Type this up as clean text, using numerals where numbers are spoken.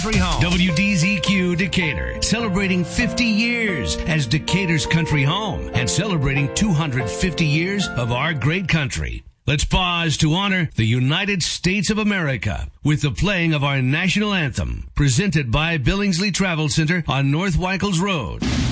country home. WDZQ Decatur, celebrating 50 years as Decatur's country home and celebrating 250 years of our great country. Let's pause to honor the United States of America with the playing of our national anthem, presented by Billingsley Travel Center on North Weichels Road.